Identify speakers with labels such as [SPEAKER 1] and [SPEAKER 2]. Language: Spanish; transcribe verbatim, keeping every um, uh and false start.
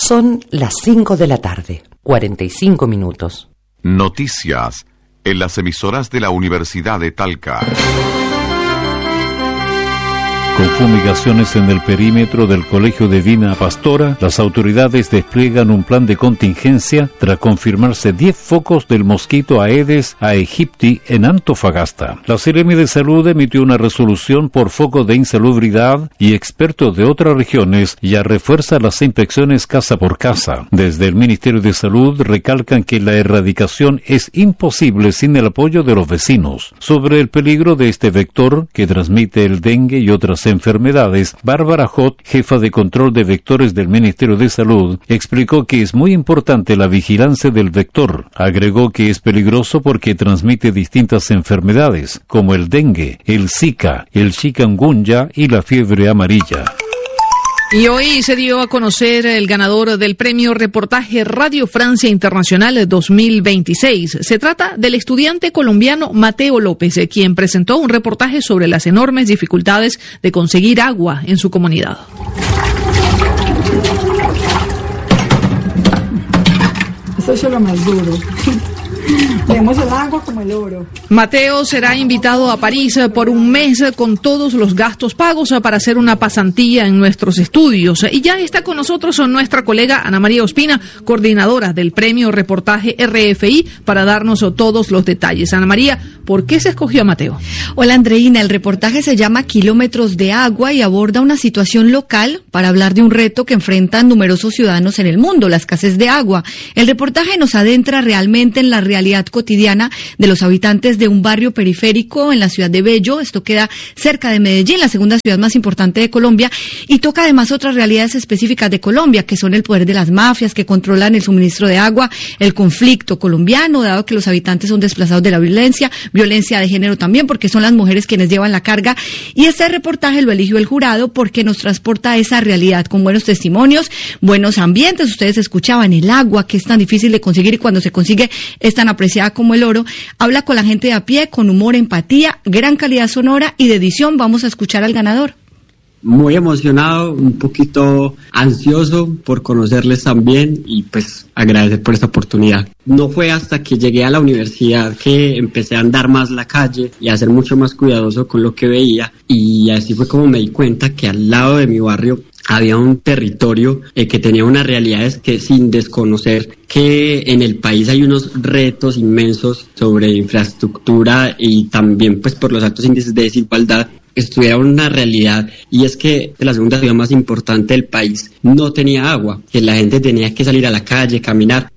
[SPEAKER 1] Son las cinco de la tarde, cuarenta y cinco minutos.
[SPEAKER 2] Noticias en las emisoras de la Universidad de Talca.
[SPEAKER 3] Con fumigaciones en el perímetro del Colegio de Vina Pastora, las autoridades despliegan un plan de contingencia tras confirmarse diez focos del mosquito Aedes aegypti en Antofagasta. La Seremi de Salud emitió una resolución por foco de insalubridad y expertos de otras regiones ya refuerza las inspecciones casa por casa. Desde el Ministerio de Salud recalcan que la erradicación es imposible sin el apoyo de los vecinos. Sobre el peligro de este vector que transmite el dengue y otras enfermedades, Bárbara Hot, jefa de control de vectores del Ministerio de Salud, explicó que es muy importante la vigilancia del vector. Agregó que es peligroso porque transmite distintas enfermedades, como el dengue, el Zika, el chikungunya y la fiebre amarilla.
[SPEAKER 4] Y hoy se dio a conocer el ganador del premio Reportaje Radio Francia Internacional dos mil veintiséis. Se trata del estudiante colombiano Mateo López, quien presentó un reportaje sobre las enormes dificultades de conseguir agua en su comunidad.
[SPEAKER 5] Eso es lo más duro. Vemos el agua como el oro.
[SPEAKER 4] Mateo será invitado a París por un mes con todos los gastos pagos para hacer una pasantía en nuestros estudios. Y ya está con nosotros nuestra colega Ana María Ospina, coordinadora del Premio Reportaje R F I, para darnos todos los detalles. Ana María, ¿por qué se escogió a Mateo?
[SPEAKER 6] Hola Andreina, el reportaje se llama Kilómetros de Agua y aborda una situación local para hablar de un reto que enfrentan numerosos ciudadanos en el mundo, la escasez de agua. El reportaje nos adentra realmente en la realidad realidad cotidiana de los habitantes de un barrio periférico en la ciudad de Bello. Esto queda cerca de Medellín, la segunda ciudad más importante de Colombia, y toca además otras realidades específicas de Colombia, que son el poder de las mafias que controlan el suministro de agua, el conflicto colombiano, dado que los habitantes son desplazados de la violencia, violencia de género también, porque son las mujeres quienes llevan la carga. Y este reportaje lo eligió el jurado porque nos transporta a esa realidad con buenos testimonios, buenos ambientes. Ustedes escuchaban el agua, que es tan difícil de conseguir, y cuando se consigue es tan apreciada como el oro. Habla con la gente de a pie, con humor, empatía, gran calidad sonora y de edición. Vamos a escuchar al ganador.
[SPEAKER 7] Muy emocionado, un poquito ansioso por conocerles también y pues agradecer por esta oportunidad. No fue hasta que llegué a la universidad que empecé a andar más la calle y a ser mucho más cuidadoso con lo que veía, y así fue como me di cuenta que al lado de mi barrio había un territorio eh, que tenía unas realidades que, sin desconocer que en el país hay unos retos inmensos sobre infraestructura y también pues por los altos índices de desigualdad, estuviera una realidad, y es que la segunda ciudad más importante del país no tenía agua, que la gente tenía que salir a la calle, caminar